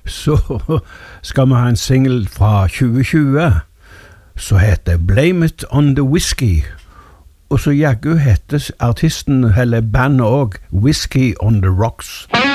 så skal vi ha en single fra 2020 som heter Blame It On The Whiskey, og så jaggu heter artisten eller bandet også Whiskey On The Rocks.